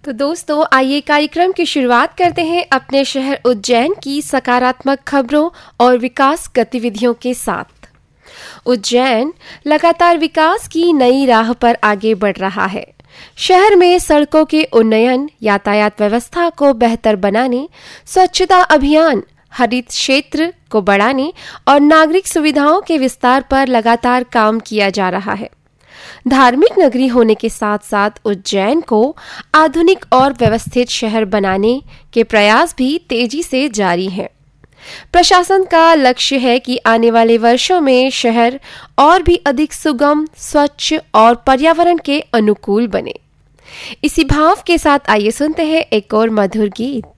तो दोस्तों, आइए कार्यक्रम की शुरुआत करते हैं अपने शहर उज्जैन की सकारात्मक खबरों और विकास गतिविधियों के साथ। उज्जैन लगातार विकास की नई राह पर आगे बढ़ रहा है। शहर में सड़कों के उन्नयन, यातायात व्यवस्था को बेहतर बनाने, स्वच्छता अभियान, हरित क्षेत्र को बढ़ाने और नागरिक सुविधाओं के विस्तार पर लगातार काम किया जा रहा है। धार्मिक नगरी होने के साथ साथ उज्जैन को आधुनिक और व्यवस्थित शहर बनाने के प्रयास भी तेजी से जारी हैं। प्रशासन का लक्ष्य है कि आने वाले वर्षों में शहर और भी अधिक सुगम, स्वच्छ और पर्यावरण के अनुकूल बने। इसी भाव के साथ आइए सुनते हैं एक और मधुर गीत।